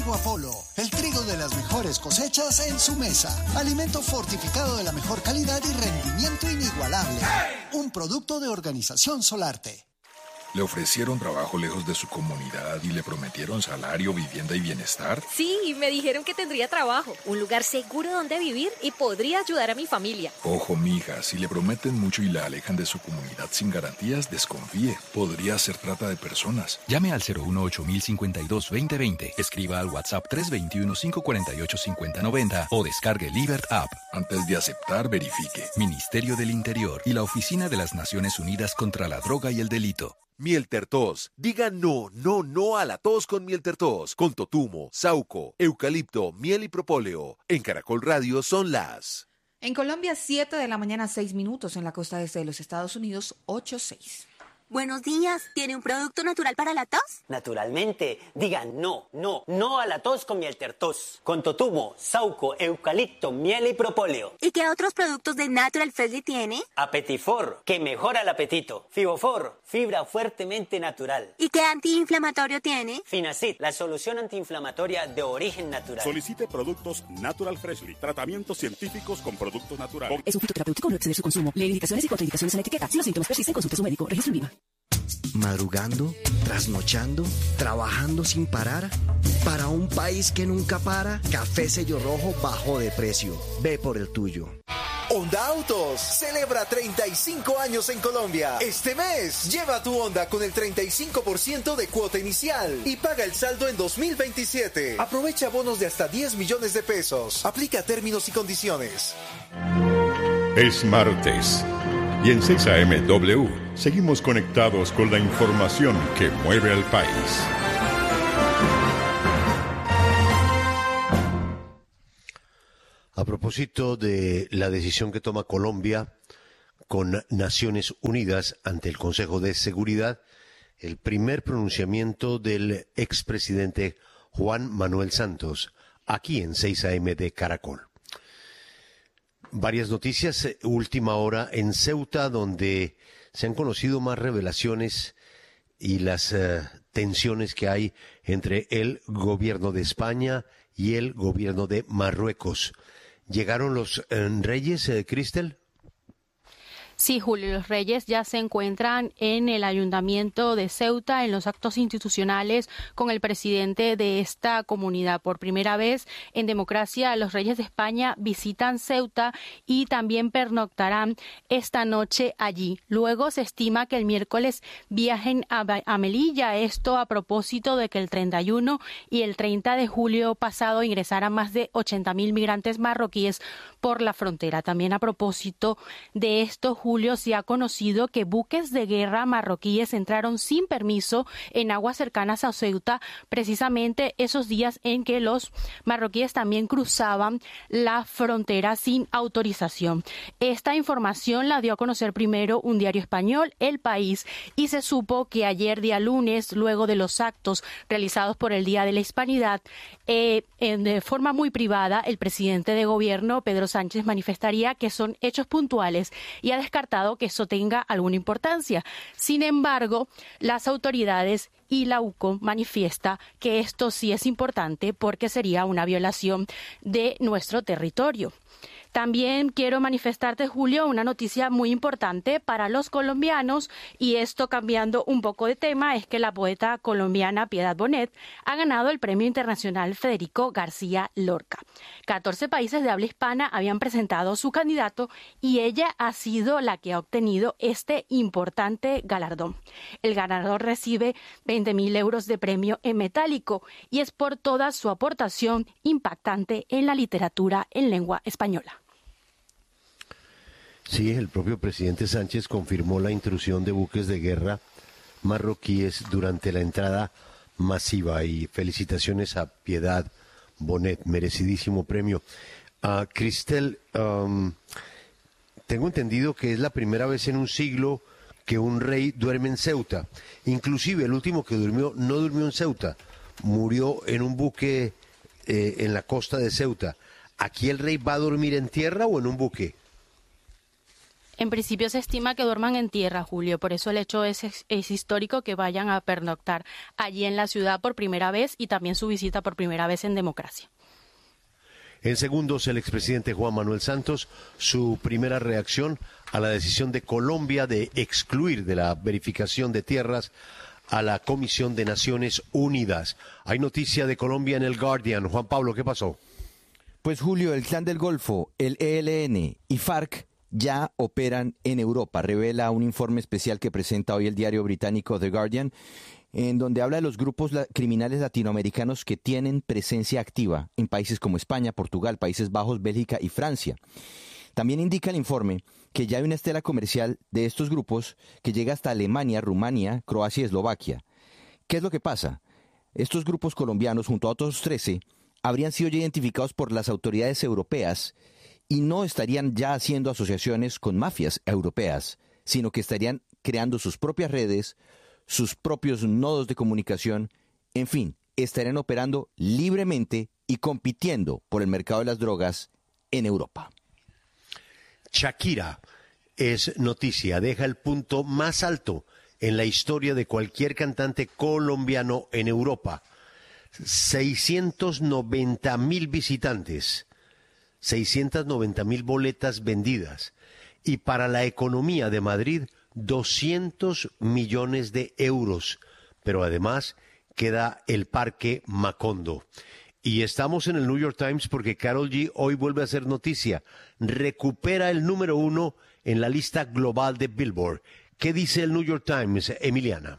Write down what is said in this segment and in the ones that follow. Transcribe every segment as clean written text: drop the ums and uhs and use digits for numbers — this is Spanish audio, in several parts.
Trigo Apolo, el trigo de las mejores cosechas en su mesa. Alimento fortificado de la mejor calidad y rendimiento inigualable. Un producto de Organización Solarte. ¿Le ofrecieron trabajo lejos de su comunidad y le prometieron salario, vivienda y bienestar? Sí, me dijeron que tendría trabajo, un lugar seguro donde vivir y podría ayudar a mi familia. Ojo, mija, si le prometen mucho y la alejan de su comunidad sin garantías, desconfíe. Podría ser trata de personas. Llame al 018-052-2020, escriba al WhatsApp 321-548-5090 o descargue Libert App. Antes de aceptar, verifique. Ministerio del Interior y la Oficina de las Naciones Unidas contra la Droga y el Delito. Miel Tertos. Diga no, no, no a la tos con Miel Tertos. Con totumo, sauco, eucalipto, miel y propóleo. En Caracol Radio son las... En Colombia, 7 de la mañana, 6 minutos. En la costa este de los Estados Unidos, 8:06. Buenos días. ¿Tiene un producto natural para la tos? Naturalmente. Diga no, no, no a la tos con Miel Tertos. Con totumo, sauco, eucalipto, miel y propóleo. ¿Y qué otros productos de Natural Freshly tiene? Apetifor, que mejora el apetito. Fibofor, fibra fuertemente natural. ¿Y qué antiinflamatorio tiene? Finacid, la solución antiinflamatoria de origen natural. Solicite productos Natural Freshly. Tratamientos científicos con productos naturales. Es un fitoterapéutico, no exceder su consumo. Lee indicaciones y contraindicaciones en la etiqueta. Si los síntomas persisten, consulte a su médico. Registro en Viva. Madrugando, trasnochando, trabajando sin parar. Para un país que nunca para, Café Sello Rojo bajó de precio. Ve por el tuyo. Honda Autos celebra 35 años en Colombia. Este mes, lleva tu Honda con el 35% de cuota inicial y paga el saldo en 2027. Aprovecha bonos de hasta 10 millones de pesos. Aplica términos y condiciones. Es martes. Y en 6 AM seguimos conectados con la información que mueve al país. A propósito de la decisión que toma Colombia con Naciones Unidas ante el Consejo de Seguridad, el primer pronunciamiento del expresidente Juan Manuel Santos, aquí en 6 AM de Caracol. Varias noticias, última hora en Ceuta, donde se han conocido más revelaciones y las tensiones que hay entre el gobierno de España y el gobierno de Marruecos. ¿Llegaron los reyes, Cristel? Sí, Julio, los reyes ya se encuentran en el ayuntamiento de Ceuta en los actos institucionales con el presidente de esta comunidad. Por primera vez en democracia, los reyes de España visitan Ceuta y también pernoctarán esta noche allí. Luego se estima que el miércoles viajen a Melilla, esto a propósito de que el 31 y el 30 de julio pasado ingresaran más de 80.000 migrantes marroquíes por la frontera. También a propósito de esto, Julio, se ha conocido que buques de guerra marroquíes entraron sin permiso en aguas cercanas a Ceuta, precisamente esos días en que los marroquíes también cruzaban la frontera sin autorización. Esta información la dio a conocer primero un diario español, El País, y se supo que ayer, día lunes, luego de los actos realizados por el Día de la Hispanidad, de forma muy privada, el presidente de gobierno, Pedro Sánchez, manifestaría que son hechos puntuales y ha descartado que eso tenga alguna importancia. Sin embargo, las autoridades y la UCO manifiesta que esto sí es importante porque sería una violación de nuestro territorio. También quiero manifestarte, Julio, una noticia muy importante para los colombianos, y esto, cambiando un poco de tema, es que la poeta colombiana Piedad Bonet ha ganado el Premio Internacional Federico García Lorca. 14 países de habla hispana habían presentado su candidato y ella ha sido la que ha obtenido este importante galardón. El ganador recibe 20.000 euros de premio en metálico y es por toda su aportación impactante en la literatura en lengua española. Sí, el propio presidente Sánchez confirmó la intrusión de buques de guerra marroquíes durante la entrada masiva, y felicitaciones a Piedad Bonet, merecidísimo premio. Cristel, tengo entendido que es la primera vez en un siglo que un rey duerme en Ceuta. Inclusive el último que durmió no durmió en Ceuta, murió en un buque en la costa de Ceuta. ¿Aquí el rey va a dormir en tierra o en un buque? En principio se estima que duerman en tierra, Julio, por eso el hecho es histórico que vayan a pernoctar allí en la ciudad por primera vez y también su visita por primera vez en democracia. En segundos, el expresidente Juan Manuel Santos, su primera reacción a la decisión de Colombia de excluir de la verificación de tierras a la Comisión de Naciones Unidas. Hay noticia de Colombia en el Guardian. Juan Pablo, ¿qué pasó? Pues Julio, el Clan del Golfo, el ELN y FARC ya operan en Europa, revela un informe especial que presenta hoy el diario británico The Guardian, en donde habla de los grupos criminales latinoamericanos que tienen presencia activa en países como España, Portugal, Países Bajos, Bélgica y Francia. También indica el informe que ya hay una estela comercial de estos grupos que llega hasta Alemania, Rumania, Croacia y Eslovaquia. ¿Qué es lo que pasa? Estos grupos colombianos, junto a otros 13, habrían sido ya identificados por las autoridades europeas y no estarían ya haciendo asociaciones con mafias europeas, sino que estarían creando sus propias redes, sus propios nodos de comunicación, en fin, estarían operando libremente y compitiendo por el mercado de las drogas en Europa. Shakira es noticia, deja el punto más alto en la historia de cualquier cantante colombiano en Europa. 690,000 visitantes, 690,000 boletas vendidas y para la economía de Madrid 200 millones de euros, pero además queda el Parque Macondo. Y estamos en el New York Times porque Karol G hoy vuelve a hacer noticia, recupera el número 1 en la lista global de Billboard. ¿Qué dice el New York Times, Emiliana?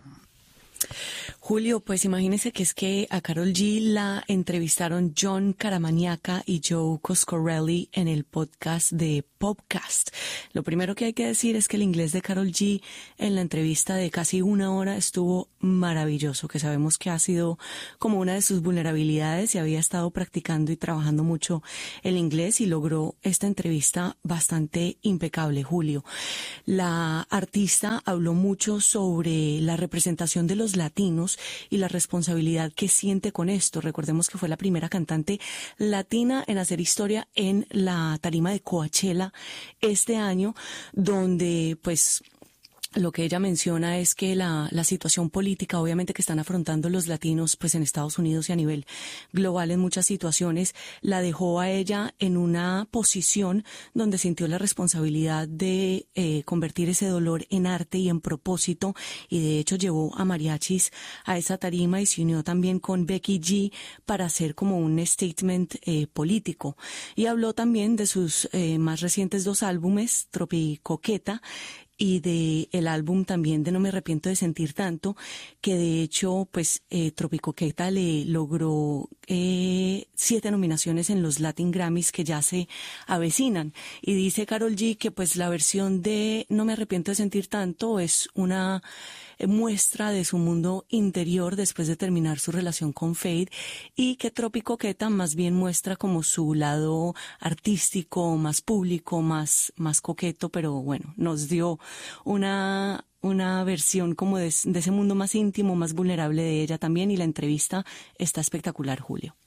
Julio, pues imagínese que es que a Karol G la entrevistaron John Caramagnaca y Joe Coscarelli en el podcast de Popcast. Lo primero que hay que decir es que el inglés de Karol G en la entrevista de casi 1 hora estuvo maravilloso, que sabemos que ha sido como una de sus vulnerabilidades y había estado practicando y trabajando mucho el inglés y logró esta entrevista bastante impecable, Julio. La artista habló mucho sobre la representación de los latinos y la responsabilidad que siente con esto. Recordemos que fue la primera cantante latina en hacer historia en la tarima de Coachella este año, donde pues lo que ella menciona es que la situación política, obviamente, que están afrontando los latinos pues en Estados Unidos y a nivel global en muchas situaciones, la dejó a ella en una posición donde sintió la responsabilidad de convertir ese dolor en arte y en propósito, y de hecho llevó a mariachis a esa tarima y se unió también con Becky G para hacer como un statement político. Y habló también de sus más recientes 2 álbumes, Tropicoqueta, y de el álbum también de No me arrepiento de sentir tanto, que de hecho pues Tropicoqueta le logró 7 nominaciones en los Latin Grammys que ya se avecinan. Y dice Karol G que pues la versión de No me arrepiento de sentir tanto es una muestra de su mundo interior después de terminar su relación con Fade, y que Tropicoqueta más bien muestra como su lado artístico, más público, más coqueto, pero bueno, nos dio una versión como de ese mundo más íntimo, más vulnerable de ella también, y la entrevista está espectacular, Julio.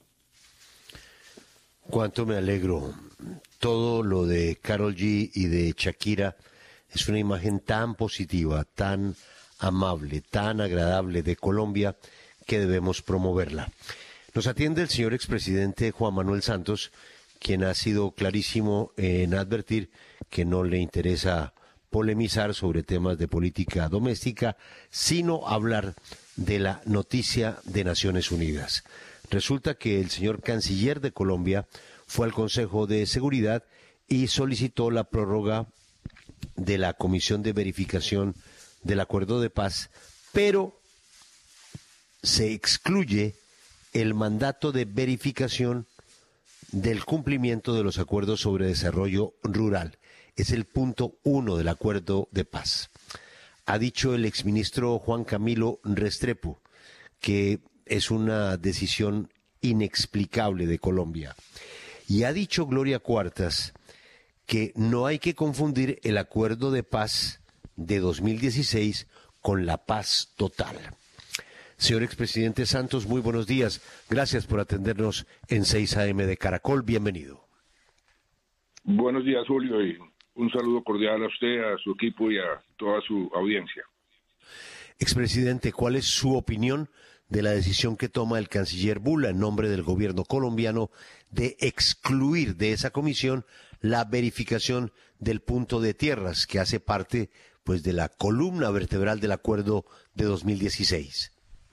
Cuánto me alegro. Todo lo de Karol G y de Shakira es una imagen tan positiva, tan amable, tan agradable de Colombia, que debemos promoverla. Nos atiende el señor expresidente Juan Manuel Santos, quien ha sido clarísimo en advertir que no le interesa polemizar sobre temas de política doméstica, sino hablar de la noticia de Naciones Unidas. Resulta que el señor canciller de Colombia fue al Consejo de Seguridad y solicitó la prórroga de la Comisión de Verificación del Acuerdo de Paz, pero se excluye el mandato de verificación del cumplimiento de los acuerdos sobre desarrollo rural. Es el punto 1 del Acuerdo de Paz. Ha dicho el exministro Juan Camilo Restrepo que es una decisión inexplicable de Colombia. Y ha dicho Gloria Cuartas que no hay que confundir el Acuerdo de Paz de 2016 con la paz total. Señor expresidente Santos, muy buenos días. Gracias por atendernos en 6 AM de Caracol. Bienvenido. Buenos días, Julio, y Un saludo cordial a usted, a su equipo y a toda su audiencia. Expresidente, ¿cuál es su opinión de la decisión que toma el canciller Bula en nombre del gobierno colombiano de excluir de esa comisión la verificación del punto de tierras que hace parte pues de la columna vertebral del acuerdo de 2016?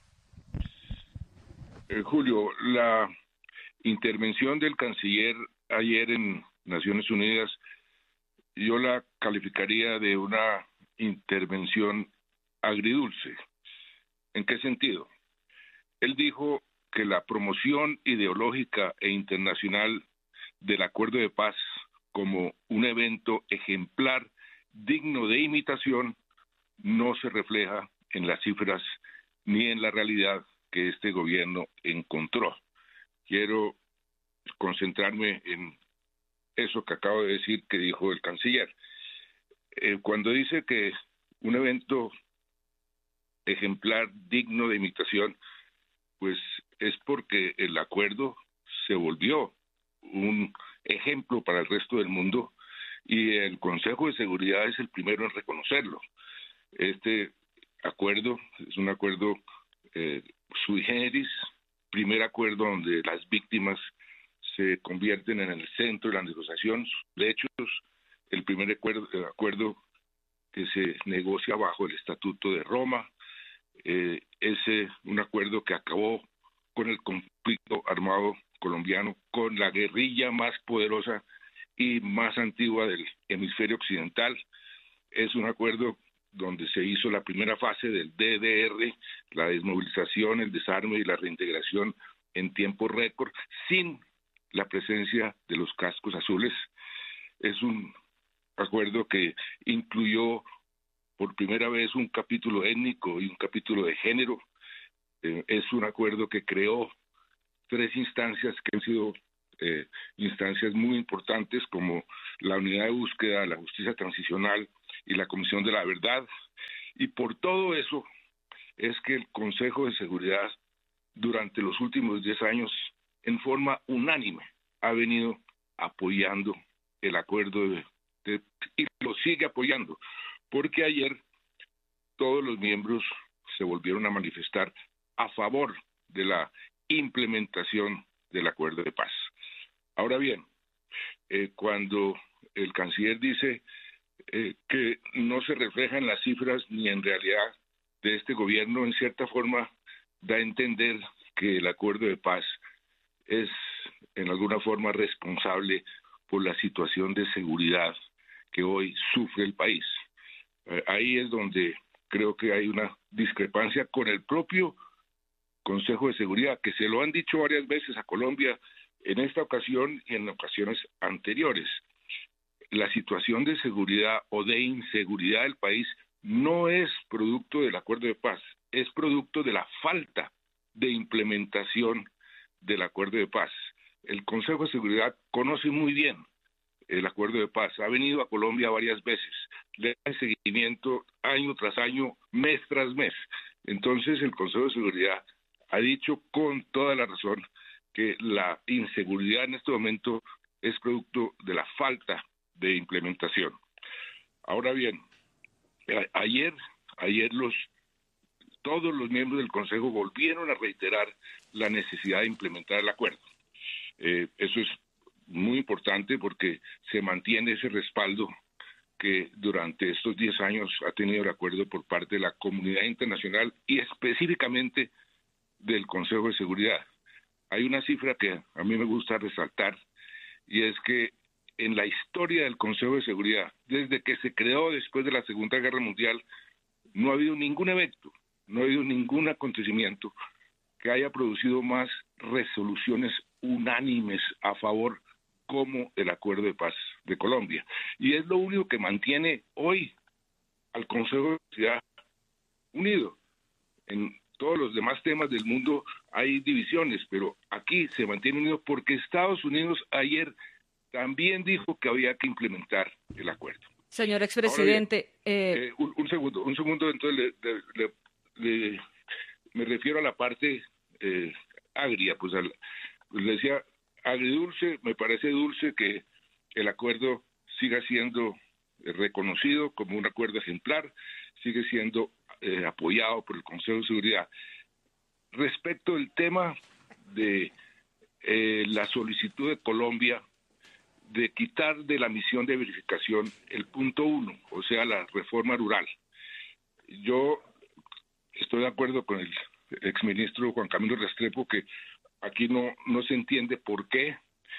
Julio, la intervención del canciller ayer en Naciones Unidas, yo la calificaría de una intervención agridulce. ¿En qué sentido? Él dijo que la promoción ideológica e internacional del acuerdo de paz como un evento ejemplar digno de imitación no se refleja en las cifras ni en la realidad que este gobierno encontró. Quiero concentrarme en eso que acabo de decir que dijo el canciller. Cuando dice que un evento ejemplar digno de imitación, pues es porque el acuerdo se volvió un ejemplo para el resto del mundo y el Consejo de Seguridad es el primero en reconocerlo. Este acuerdo es un acuerdo sui generis, primer acuerdo donde las víctimas se convierten en el centro de la negociación. De hecho, el primer acuerdo que se negocia bajo el Estatuto de Roma, es un acuerdo que acabó con el conflicto armado colombiano, con la guerrilla más poderosa y más antigua del hemisferio occidental. Es un acuerdo donde se hizo la primera fase del DDR, la desmovilización, el desarme y la reintegración en tiempo récord, sin la presencia de los cascos azules. Es un acuerdo que incluyó por primera vez un capítulo étnico y un capítulo de género. Es un acuerdo que creó 3 instancias que han sido instancias muy importantes, como la unidad de búsqueda, la justicia transicional y la Comisión de la Verdad. Y por todo eso es que el Consejo de Seguridad durante los últimos 10 años, en forma unánime, ha venido apoyando el acuerdo y lo sigue apoyando, porque ayer todos los miembros se volvieron a manifestar a favor de la implementación del acuerdo de paz. Ahora bien, cuando el canciller dice que no se reflejan las cifras ni en realidad de este gobierno, en cierta forma da a entender que el acuerdo de paz es en alguna forma responsable por la situación de seguridad que hoy sufre el país. Ahí es donde creo que hay una discrepancia con el propio Consejo de Seguridad, que se lo han dicho varias veces a Colombia en esta ocasión y en ocasiones anteriores. La situación de seguridad o de inseguridad del país no es producto del acuerdo de paz, es producto de la falta de implementación del acuerdo de paz. El Consejo de Seguridad conoce muy bien el acuerdo de paz, ha venido a Colombia varias veces, le da seguimiento año tras año, mes tras mes. Entonces el Consejo de Seguridad ha dicho con toda la razón que la inseguridad en este momento es producto de la falta de implementación. Ahora bien, ayer todos los miembros del Consejo volvieron a reiterar la necesidad de implementar el acuerdo. Eso es muy importante porque se mantiene ese respaldo que durante estos 10 años ha tenido el acuerdo por parte de la comunidad internacional y específicamente del Consejo de Seguridad. Hay una cifra que a mí me gusta resaltar y es que en la historia del Consejo de Seguridad, desde que se creó después de la Segunda Guerra Mundial, no ha habido ningún evento, no ha habido ningún acontecimiento que haya producido más resoluciones unánimes a favor como el Acuerdo de Paz de Colombia. Y es lo único que mantiene hoy al Consejo de Seguridad unido. En todos los demás temas del mundo hay divisiones, pero aquí se mantiene unido porque Estados Unidos ayer también dijo que había que implementar el acuerdo. Señor expresidente. Un segundo, entonces me refiero a la parte agria, pues le decía agridulce, me parece dulce que el acuerdo siga siendo reconocido como un acuerdo ejemplar, sigue siendo apoyado por el Consejo de Seguridad. Respecto al tema de la solicitud de Colombia de quitar de la misión de verificación el punto 1, o sea, la reforma rural. Yo estoy de acuerdo con el exministro Juan Camilo Restrepo que aquí no se entiende por qué.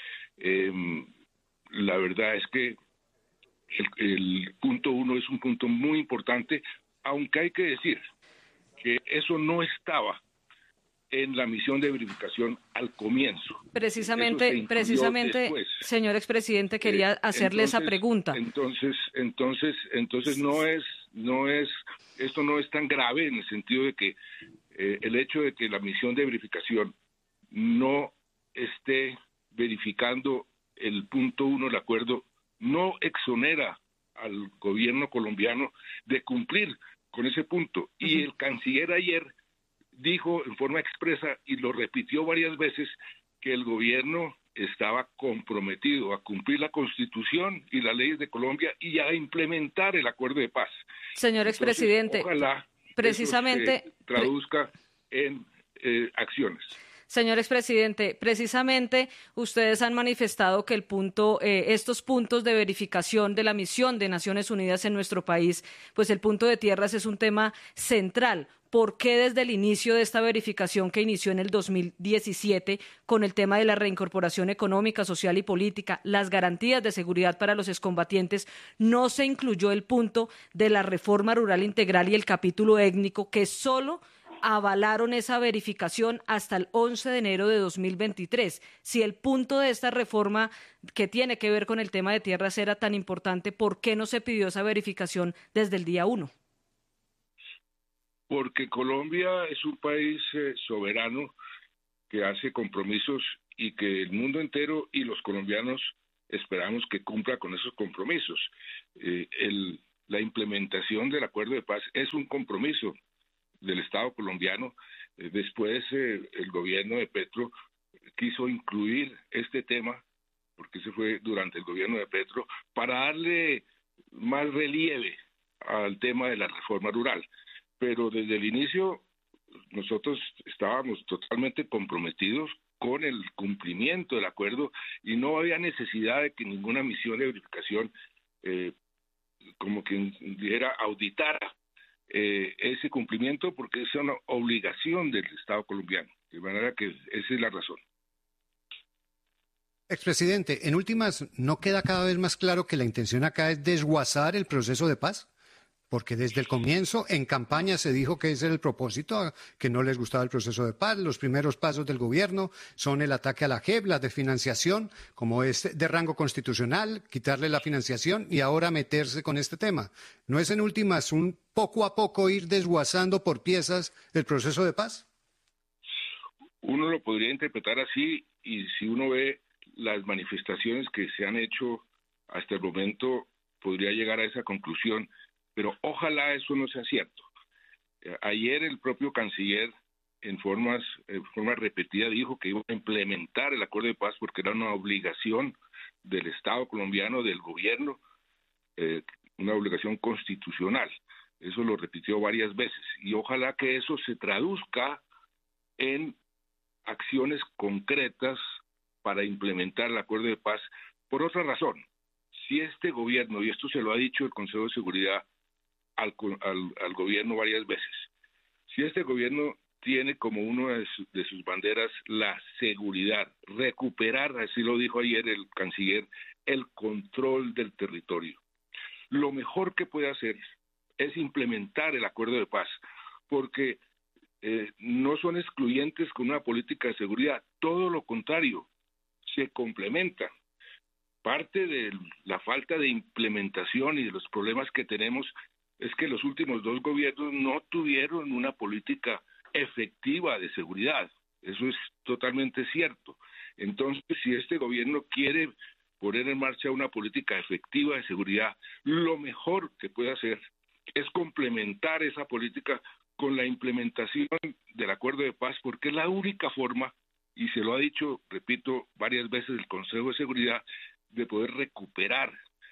La verdad es que el punto 1 es un punto muy importante, aunque hay que decir que eso no estaba en la misión de verificación al comienzo. Precisamente, después. Señor expresidente, quería hacerle esa pregunta. Entonces esto no es tan grave en el sentido de que el hecho de que la misión de verificación no esté verificando el punto 1 del acuerdo no exonera al gobierno colombiano de cumplir con ese punto. Y el canciller ayer dijo en forma expresa y lo repitió varias veces que el gobierno estaba comprometido a cumplir la Constitución y las leyes de Colombia y a implementar el acuerdo de paz. Señor expresidente, ojalá precisamente eso se traduzca en acciones. Señor expresidente, precisamente ustedes han manifestado que estos puntos de verificación de la misión de Naciones Unidas en nuestro país, pues el punto de tierras es un tema central. ¿Por qué desde el inicio de esta verificación que inició en el 2017 con el tema de la reincorporación económica, social y política, las garantías de seguridad para los excombatientes, no se incluyó el punto de la reforma rural integral y el capítulo étnico que solo avalaron esa verificación hasta el 11 de enero de 2023. Si el punto de esta reforma que tiene que ver con el tema de tierras era tan importante, ¿por qué no se pidió esa verificación desde el día 1? Porque Colombia es un país soberano que hace compromisos y que el mundo entero y los colombianos esperamos que cumpla con esos compromisos. La implementación del acuerdo de paz es un compromiso del Estado colombiano. Después el gobierno de Petro quiso incluir este tema, porque ese fue durante el gobierno de Petro, para darle más relieve al tema de la reforma rural. Pero desde el inicio nosotros estábamos totalmente comprometidos con el cumplimiento del acuerdo y no había necesidad de que ninguna misión de verificación, como quien dijera, auditara ese cumplimiento, porque es una obligación del Estado colombiano. De manera que esa es la razón. Expresidente, en últimas, ¿no queda cada vez más claro que la intención acá es desguazar el proceso de paz? Porque desde el comienzo, en campaña, se dijo que ese era el propósito, que no les gustaba el proceso de paz. Los primeros pasos del gobierno son el ataque a la JEP, la desfinanciación, como es de rango constitucional, quitarle la financiación y ahora meterse con este tema. ¿No es en últimas un poco a poco ir desguazando por piezas el proceso de paz? Uno lo podría interpretar así, y si uno ve las manifestaciones que se han hecho hasta el momento, podría llegar a esa conclusión. Pero ojalá eso no sea cierto. Ayer el propio canciller en forma repetida dijo que iba a implementar el acuerdo de paz porque era una obligación del Estado colombiano, del gobierno, una obligación constitucional. Eso lo repitió varias veces y ojalá que eso se traduzca en acciones concretas para implementar el acuerdo de paz. Por otra razón, si este gobierno, y esto se lo ha dicho el Consejo de Seguridad al gobierno varias veces, si este gobierno tiene como una de sus banderas la seguridad, recuperar, así lo dijo ayer el canciller, el control del territorio, lo mejor que puede hacer es implementar el acuerdo de paz, porque no son excluyentes con una política de seguridad, todo lo contrario, se complementan. Parte de la falta de implementación y de los problemas que tenemos es que los últimos dos gobiernos no tuvieron una política efectiva de seguridad. Eso es totalmente cierto. Entonces, si este gobierno quiere poner en marcha una política efectiva de seguridad, lo mejor que puede hacer es complementar esa política con la implementación del acuerdo de paz, porque es la única forma, y se lo ha dicho, repito, varias veces el Consejo de Seguridad, de poder recuperar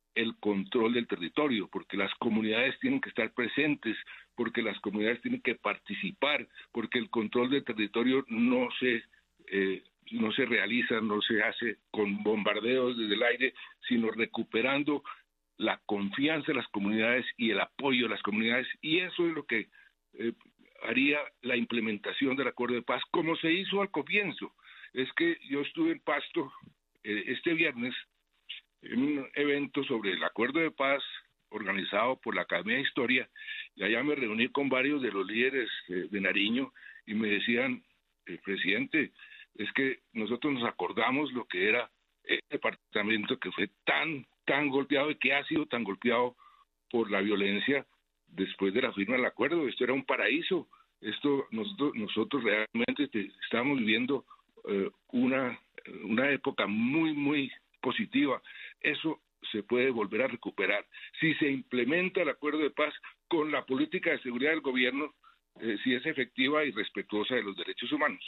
el control del territorio, porque las comunidades tienen que estar presentes, porque las comunidades tienen que participar, porque el control del territorio no se realiza, no se hace con bombardeos desde el aire, sino recuperando la confianza de las comunidades y el apoyo de las comunidades, y eso es lo que haría la implementación del acuerdo de paz, como se hizo al comienzo. Es que yo estuve en Pasto este viernes en un evento sobre el acuerdo de paz organizado por la Academia de Historia, y allá me reuní con varios de los líderes de Nariño y me decían, presidente, es que nosotros nos acordamos lo que era este departamento que fue tan golpeado y que ha sido tan golpeado por la violencia después de la firma del acuerdo. Esto era un paraíso. Nosotros realmente estamos viviendo una época muy positiva. Eso se puede volver a recuperar si se implementa el acuerdo de paz con la política de seguridad del gobierno, si es efectiva y respetuosa de los derechos humanos.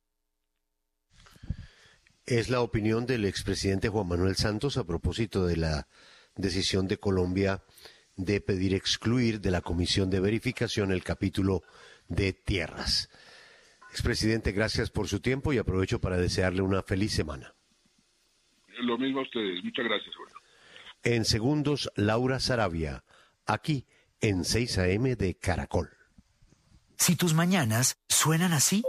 Es la opinión del expresidente Juan Manuel Santos a propósito de la decisión de Colombia de pedir excluir de la Comisión de Verificación el capítulo de tierras. Expresidente, gracias por su tiempo y aprovecho para desearle una feliz semana. Lo mismo a ustedes. Muchas gracias, Julio. En segundos, Laura Saravia, aquí en 6 AM de Caracol. Si tus mañanas suenan así,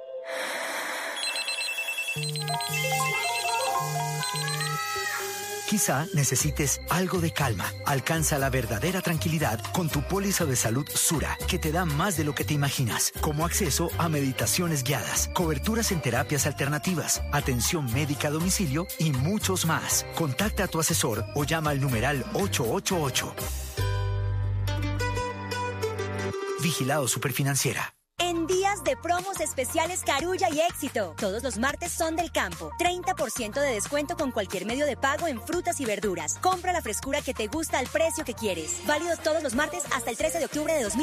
quizá necesites algo de calma. Alcanza la verdadera tranquilidad con tu póliza de salud Sura, que te da más de lo que te imaginas, como acceso a meditaciones guiadas, coberturas en terapias alternativas, atención médica a domicilio y muchos más. Contacta a tu asesor o llama al numeral 888. Vigilado Superfinanciera. En días de promos especiales Carulla y Éxito. Todos los martes son del campo. 30% de descuento con cualquier medio de pago en frutas y verduras. Compra la frescura que te gusta al precio que quieres. Válido todos los martes hasta el 13 de octubre de 2020.